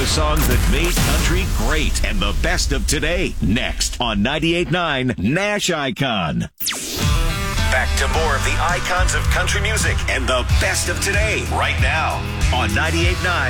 the songs that made country great and the best of today. Next on 98.9 Nash Icon. Back to more of the icons of country music and the best of today right now on 98.9